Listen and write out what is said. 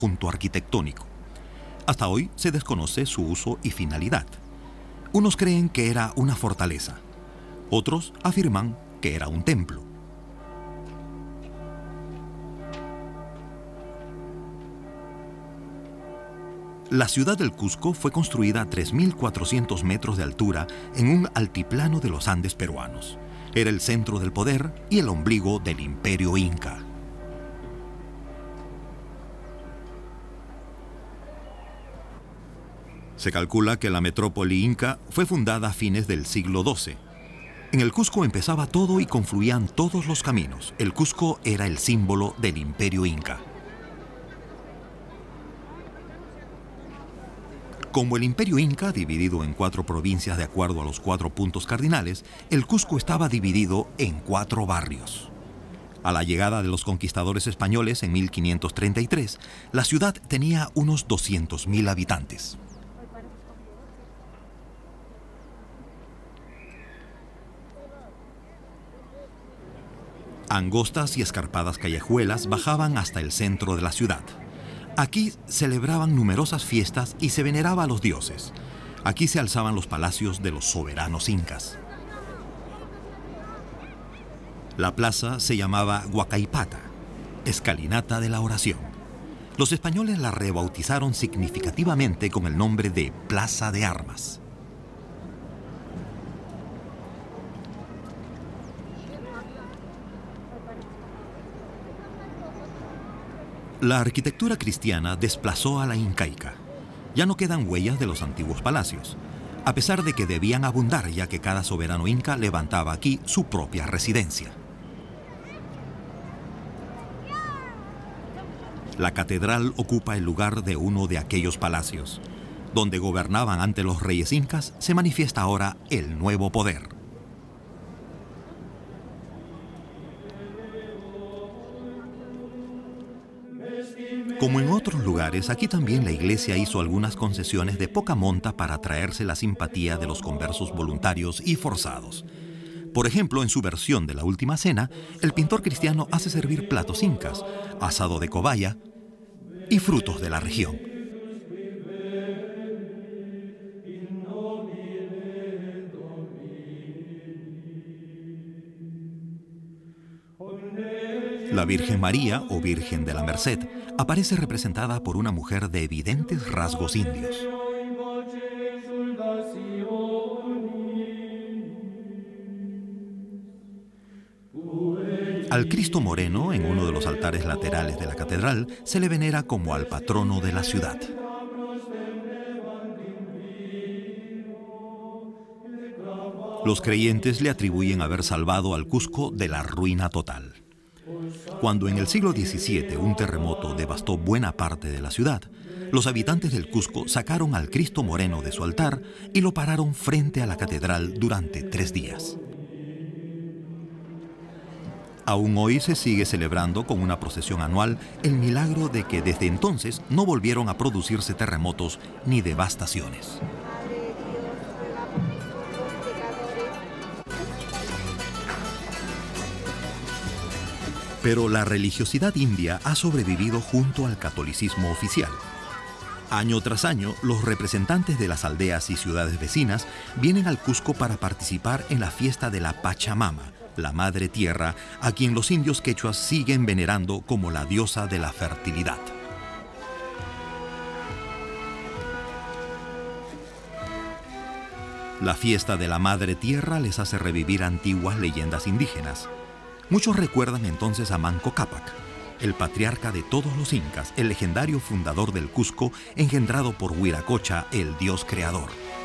conjunto arquitectónico. Hasta hoy se desconoce su uso y finalidad. Unos creen que era una fortaleza, otros afirman que era un templo. La ciudad del Cusco fue construida a 3.400 metros de altura en un altiplano de los Andes peruanos. Era el centro del poder y el ombligo del Imperio Inca. Se calcula que la metrópoli inca fue fundada a fines del siglo XII. En el Cusco empezaba todo y confluían todos los caminos. El Cusco era el símbolo del Imperio Inca. Como el Imperio Inca, dividido en 4 provincias de acuerdo a los 4 puntos cardinales, el Cusco estaba dividido en 4 barrios. A la llegada de los conquistadores españoles en 1533, la ciudad tenía unos 200.000 habitantes. Angostas y escarpadas callejuelas bajaban hasta el centro de la ciudad. Aquí celebraban numerosas fiestas y se veneraba a los dioses. Aquí se alzaban los palacios de los soberanos incas. La plaza se llamaba Huacaipata, escalinata de la oración. Los españoles la rebautizaron significativamente con el nombre de Plaza de Armas. La arquitectura cristiana desplazó a la incaica. Ya no quedan huellas de los antiguos palacios, a pesar de que debían abundar, ya que cada soberano inca levantaba aquí su propia residencia. La catedral ocupa el lugar de uno de aquellos palacios. Donde gobernaban ante los reyes incas, se manifiesta ahora el nuevo poder. Como en otros lugares, aquí también la iglesia hizo algunas concesiones de poca monta para atraerse la simpatía de los conversos voluntarios y forzados. Por ejemplo, en su versión de la Última Cena, el pintor cristiano hace servir platos incas, asado de cobaya y frutos de la región. La Virgen María, o Virgen de la Merced, aparece representada por una mujer de evidentes rasgos indios. Al Cristo Moreno, en uno de los altares laterales de la catedral, se le venera como al patrono de la ciudad. Los creyentes le atribuyen haber salvado al Cusco de la ruina total. Cuando en el siglo XVII un terremoto devastó buena parte de la ciudad, los habitantes del Cusco sacaron al Cristo Moreno de su altar y lo pararon frente a la catedral durante 3 días. Aún hoy se sigue celebrando con una procesión anual el milagro de que desde entonces no volvieron a producirse terremotos ni devastaciones. Pero la religiosidad india ha sobrevivido junto al catolicismo oficial. Año tras año, los representantes de las aldeas y ciudades vecinas vienen al Cusco para participar en la fiesta de la Pachamama, la Madre Tierra, a quien los indios quechuas siguen venerando como la diosa de la fertilidad. La fiesta de la Madre Tierra les hace revivir antiguas leyendas indígenas. Muchos recuerdan entonces a Manco Cápac, el patriarca de todos los incas, el legendario fundador del Cusco, engendrado por Huiracocha, el dios creador.